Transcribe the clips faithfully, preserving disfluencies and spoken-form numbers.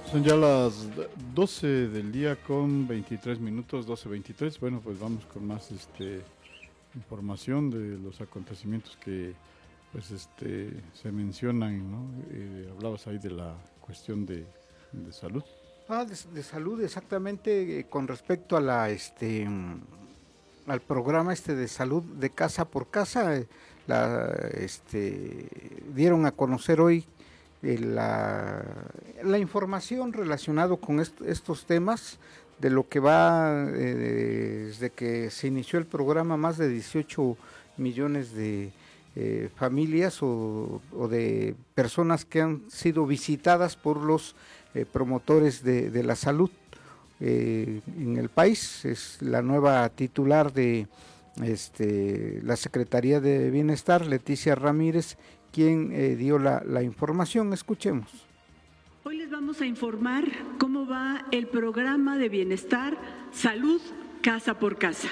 Son ya las doce del día con veintitrés minutos, doce veintitrés. Bueno, pues vamos con más este información de los acontecimientos que pues este se mencionan, ¿no? Eh, hablabas ahí de la cuestión de, de salud. Ah, de, de salud, exactamente, eh, con respecto a la este al programa este de salud de casa por casa, eh, la este dieron a conocer hoy eh, la, la información relacionado con est estos temas de lo que va eh, desde que se inició el programa, más de dieciocho millones de eh, familias o, o de personas que han sido visitadas por los eh, promotores de, de la salud eh, en el país. Es la nueva titular de este, la Secretaría de Bienestar, Leticia Ramírez, quien eh, dio la, la información. Escuchemos. Hoy les vamos a informar cómo va el programa de bienestar, salud, casa por casa.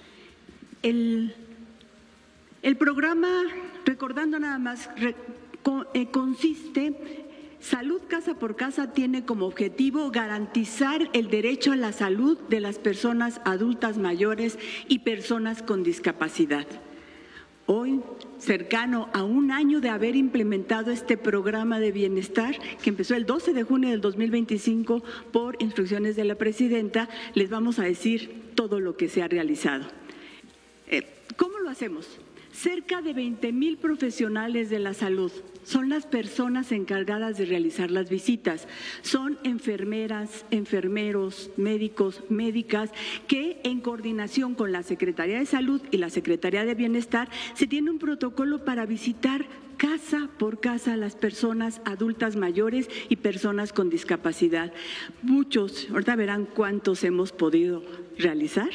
El, el programa, recordando nada más, re, con, eh, consiste, Salud Casa por Casa tiene como objetivo garantizar el derecho a la salud de las personas adultas mayores y personas con discapacidad. Hoy, cercano a un año de haber implementado este programa de bienestar, que empezó el doce de junio del dos mil veinticinco por instrucciones de la presidenta, les vamos a decir todo lo que se ha realizado. Eh, ¿Cómo lo hacemos? Cerca de veinte mil profesionales de la salud son las personas encargadas de realizar las visitas. Son enfermeras, enfermeros, médicos, médicas, que en coordinación con la Secretaría de Salud y la Secretaría de Bienestar se tiene un protocolo para visitar casa por casa a las personas adultas mayores y personas con discapacidad. Muchos, ahorita verán cuántos hemos podido realizar.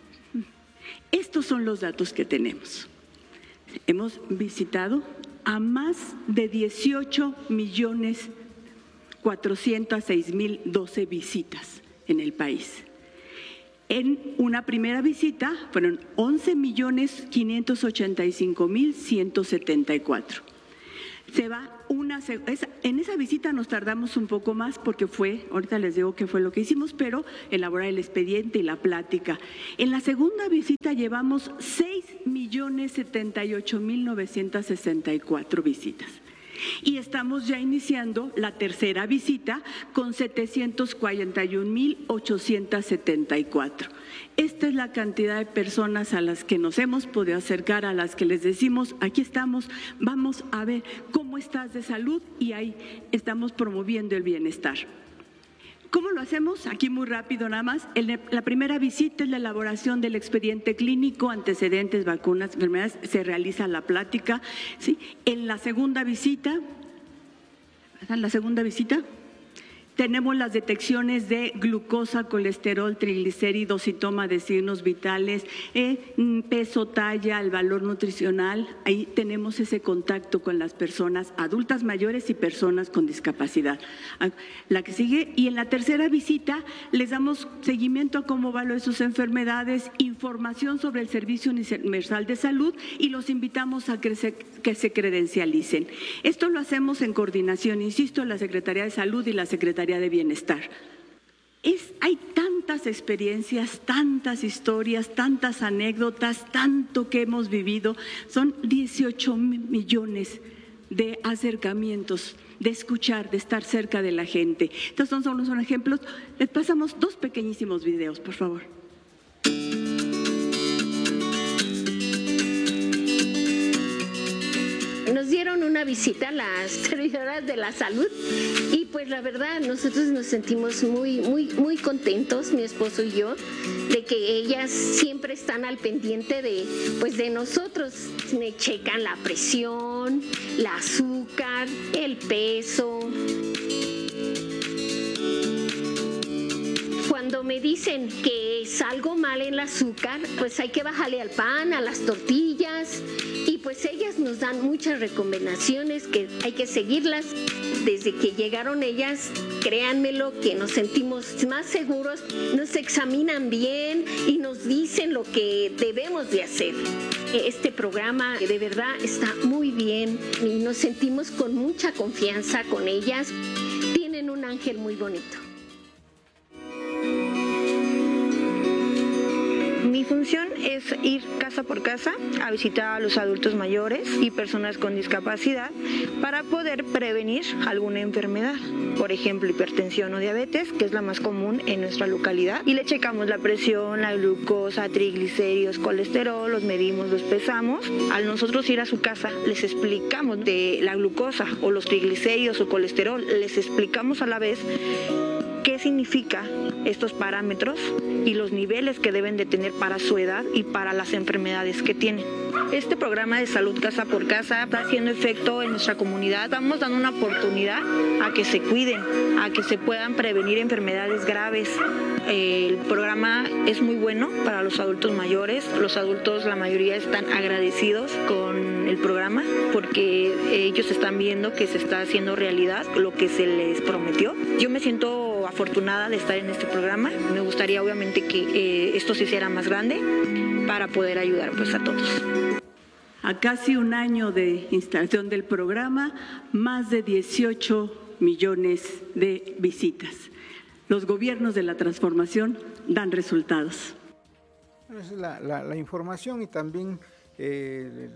Estos son los datos que tenemos. Hemos visitado a más de dieciocho millones cuatrocientos seis mil doce visitas en el país. En una primera visita fueron once millones quinientos ochenta y cinco mil ciento setenta y cuatro. Se va una, en esa visita nos tardamos un poco más porque fue, ahorita les digo qué fue lo que hicimos, pero elaborar el expediente y la plática. En la segunda visita llevamos seis millones setenta y ocho mil novecientos sesenta y cuatro visitas. Y estamos ya iniciando la tercera visita con setecientos cuarenta y un mil ochocientos setenta y cuatro. Esta es la cantidad de personas a las que nos hemos podido acercar, a las que les decimos, aquí estamos, vamos a ver cómo estás de salud, y ahí estamos promoviendo el bienestar. ¿Cómo lo hacemos? Aquí muy rápido nada más. El, la primera visita es la elaboración del expediente clínico, antecedentes, vacunas, enfermedades, se realiza la plática, ¿sí? En la segunda visita, ¿en la segunda visita? Tenemos las detecciones de glucosa, colesterol, triglicéridos y toma de signos vitales, eh, peso, talla, el valor nutricional. Ahí tenemos ese contacto con las personas adultas mayores y personas con discapacidad. La que sigue, y en la tercera visita les damos seguimiento a cómo va lo de sus enfermedades, información sobre el Servicio Universal de Salud, y los invitamos a que se, que se credencialicen. Esto lo hacemos en coordinación, insisto, la Secretaría de Salud y la Secretaría de Bienestar. Es, hay tantas experiencias, tantas historias, tantas anécdotas, tanto que hemos vivido. Son dieciocho millones de acercamientos, de escuchar, de estar cerca de la gente. Estos son solo son ejemplos. Les pasamos dos pequeñísimos videos, por favor. Nos dieron una visita a las servidoras de la salud y pues la verdad nosotros nos sentimos muy, muy, muy contentos, mi esposo y yo, de que ellas siempre están al pendiente de, pues de nosotros. Me checan la presión, el azúcar, el peso. Cuando me dicen que salgo mal en el azúcar, pues hay que bajarle al pan, a las tortillas, y pues ellas nos dan muchas recomendaciones que hay que seguirlas. Desde que llegaron ellas, créanmelo que nos sentimos más seguros, nos examinan bien y nos dicen lo que debemos de hacer. Este programa de verdad está muy bien y nos sentimos con mucha confianza con ellas. Tienen tienen un ángel muy bonito. Mi función es ir casa por casa a visitar a los adultos mayores y personas con discapacidad para poder prevenir alguna enfermedad, por ejemplo hipertensión o diabetes, que es la más común en nuestra localidad, y le checamos la presión, la glucosa, triglicéridos, colesterol, los medimos, los pesamos. Al nosotros ir a su casa les explicamos de la glucosa o los triglicéridos o colesterol, les explicamos a la vez qué significa estos parámetros y los niveles que deben de tener para su edad y para las enfermedades que tienen. Este programa de salud casa por casa está haciendo efecto en nuestra comunidad. Estamos dando una oportunidad a que se cuiden, a que se puedan prevenir enfermedades graves. El programa es muy bueno para los adultos mayores. Los adultos, la mayoría, están agradecidos con el programa porque ellos están viendo que se está haciendo realidad lo que se les prometió. Yo me siento afortunada de estar en este programa. Me gustaría obviamente que eh, esto se hiciera más grande para poder ayudar pues a todos. A casi un año de instalación del programa, más de dieciocho millones de visitas. Los gobiernos de la transformación dan resultados. Esa es la, la, la información y también eh,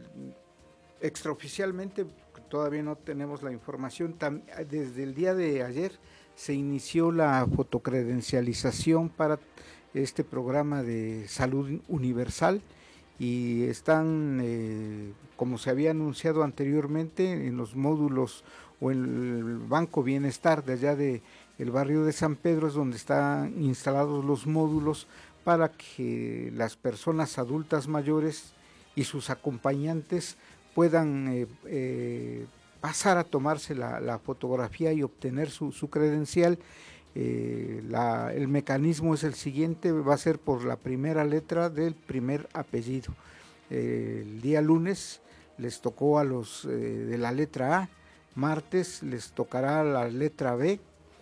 extraoficialmente, todavía no tenemos la información, tam, desde el día de ayer se inició la fotocredencialización para este programa de salud universal y están, eh, como se había anunciado anteriormente, en los módulos o en el Banco Bienestar de allá de el barrio de San Pedro es donde están instalados los módulos para que las personas adultas mayores y sus acompañantes puedan eh, eh, pasar a tomarse la, la fotografía y obtener su, su credencial. Eh, la, el mecanismo es el siguiente, va a ser por la primera letra del primer apellido. Eh, el día lunes les tocó a los eh, de la letra A, martes les tocará la letra B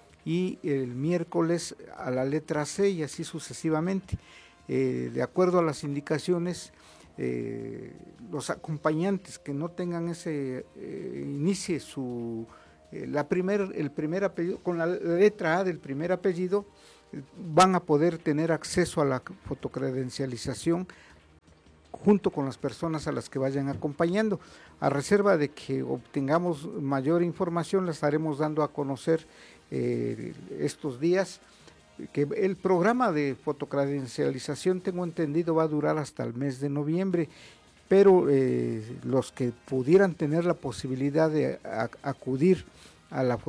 y el miércoles a la letra C y así sucesivamente. Eh, de acuerdo a las indicaciones, eh, los acompañantes que no tengan ese, eh, inicie su eh, la primer, el primer apellido, con la letra A del primer apellido, eh, van a poder tener acceso a la fotocredencialización junto con las personas a las que vayan acompañando. A reserva de que obtengamos mayor información, la estaremos dando a conocer eh, estos días, que el programa de fotocredencialización, tengo entendido, va a durar hasta el mes de noviembre, pero eh, los que pudieran tener la posibilidad de a, acudir a la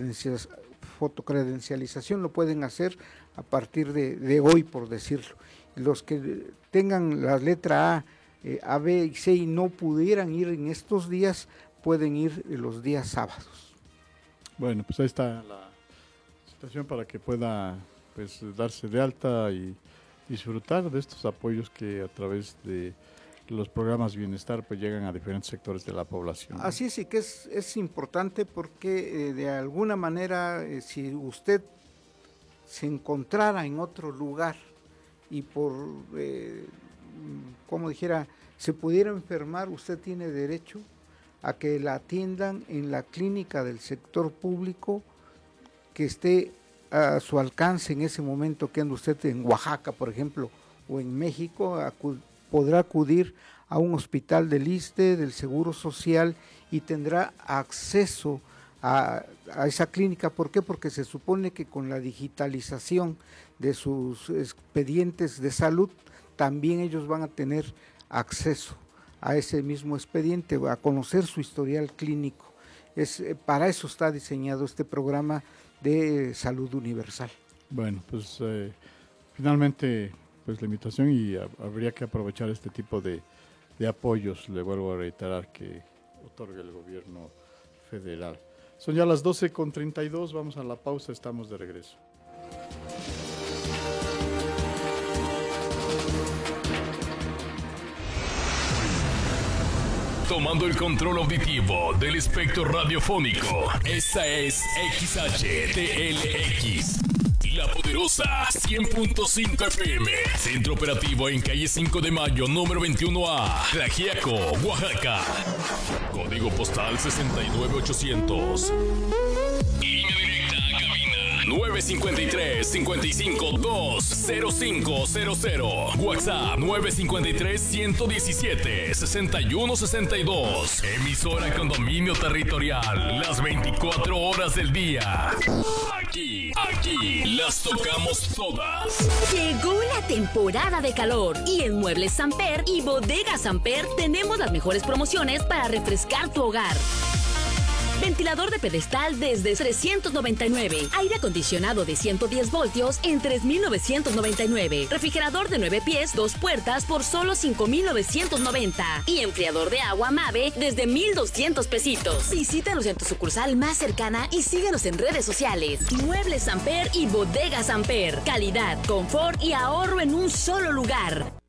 fotocredencialización lo pueden hacer a partir de, de hoy, por decirlo. Los que tengan la letra A, eh, A, B y C y no pudieran ir en estos días, pueden ir los días sábados. Bueno, pues ahí está la situación para que pueda pues darse de alta y disfrutar de estos apoyos que a través de los programas Bienestar pues llegan a diferentes sectores de la población. Así es, y que es, es importante porque eh, de alguna manera eh, si usted se encontrara en otro lugar y por, eh, como dijera, se pudiera enfermar, usted tiene derecho a que la atiendan en la clínica del sector público que esté a su alcance en ese momento, que anda usted en Oaxaca, por ejemplo, o en México, acu- podrá acudir a un hospital del ISSSTE, del Seguro Social, y tendrá acceso a, a esa clínica. ¿Por qué? Porque se supone que con la digitalización de sus expedientes de salud, también ellos van a tener acceso a ese mismo expediente, a conocer su historial clínico. Es, para eso está diseñado este programa de salud universal. Bueno, pues eh, finalmente pues la invitación y a, habría que aprovechar este tipo de, de apoyos, le vuelvo a reiterar, que otorga el gobierno federal. Son ya las doce con treinta y dos, vamos a la pausa, estamos de regreso. Tomando el control auditivo del espectro radiofónico. Esta es X H T L X, La Poderosa cien punto cinco F M. Centro operativo en calle cinco de mayo, número veintiuno A, Tlaxiaco, Oaxaca. Código postal sesenta y nueve ochocientos. Línea directa a nueve cinco tres, cinco cinco dos, cero cinco cero cero. WhatsApp nueve cinco tres, uno uno siete, seis uno seis dos. Emisora con dominio territorial las veinticuatro horas del día. Aquí, aquí las tocamos todas. Llegó la temporada de calor y en Muebles Samper y Bodega Samper tenemos las mejores promociones para refrescar tu hogar. Ventilador de pedestal desde trescientos noventa y nueve. Aire acondicionado de ciento diez voltios en tres mil novecientos noventa y nueve. Refrigerador de nueve pies, dos puertas por solo cinco mil novecientos noventa. Y enfriador de agua Mave desde mil doscientos pesitos. Visítanos en tu sucursal más cercana y síguenos en redes sociales. Muebles Samper y Bodega Samper. Calidad, confort y ahorro en un solo lugar.